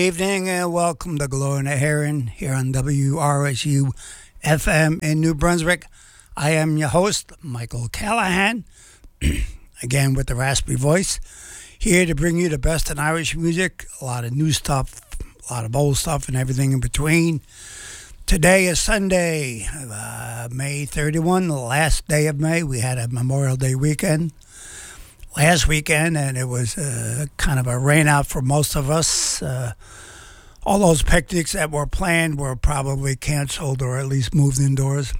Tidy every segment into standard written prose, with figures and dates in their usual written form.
Evening and welcome to Gloria Heron here on WRSU FM in New Brunswick. I am your host, Michael Callahan, again with the raspy voice, here to bring you the best in Irish music, a lot of new stuff, a lot of old stuff, and everything in between. Today is Sunday, May 31, the last day of May. We had a Memorial Day weekend last weekend, and it was kind of a rain out for most of us. All those picnics that were planned were probably canceled or at least moved indoors.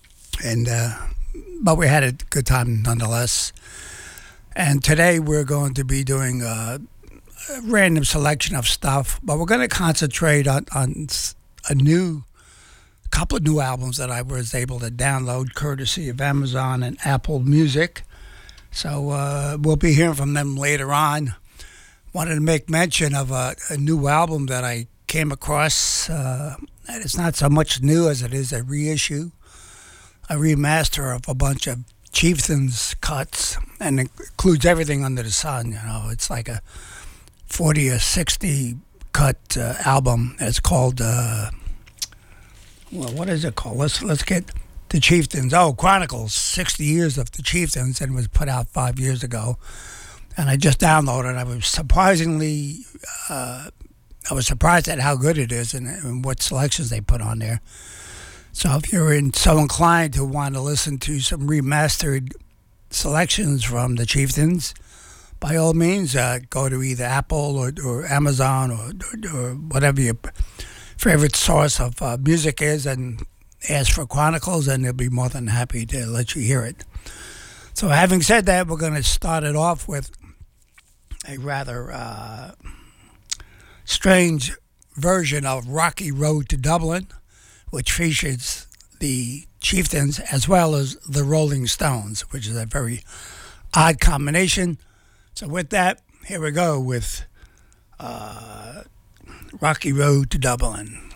But we had a good time nonetheless. And today we're going to be doing a random selection of stuff, but we're going to concentrate on a couple of new albums that I was able to download courtesy of Amazon and Apple Music. So we'll be hearing from them later on. Wanted to make mention of a new album that I came across. And it's not so much new as it is a reissue, a remaster of a bunch of Chieftains cuts, and it includes everything under the sun. You know, it's like a 40 or 60 cut album. It's called, what is it called? Let's get the Chieftains. Chronicles, 60 years of the Chieftains, and it was put out 5 years ago. And I just downloaded it. I was surprised at how good it is and what selections they put on there. So if you're so inclined to want to listen to some remastered selections from the Chieftains, by all means, go to either Apple or Amazon or whatever your favorite source of music is and ask for Chronicles, and they'll be more than happy to let you hear it. So having said that, we're going to start it off with a rather strange version of Rocky Road to Dublin, which features the Chieftains as well as the Rolling Stones, which is a very odd combination. So with that, here we go with Rocky Road to Dublin.